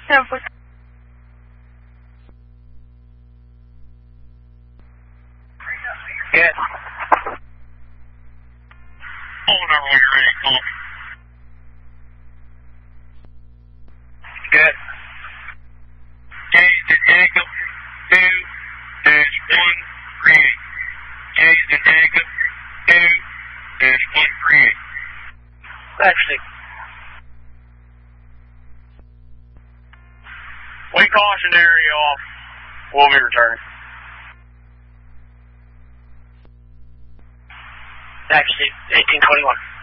7-4. Yes. Phone number when you're ready, call me. Good. James and Jacob 2-138. James and Jacob 2-138. Actually. We caution area off. We'll be returning. Actually, 1821.